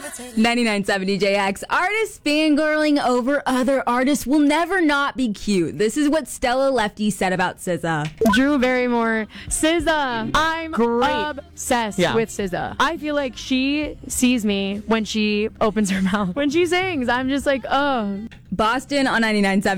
99.7 DJX. Artists fangirling over other artists will never not be cute. This is what Stella Lefty said about SZA. Drew Barrymore. SZA. I'm obsessed with SZA. I feel like she sees me when she opens her mouth. When she sings, I'm just like, oh. Boston on 99.7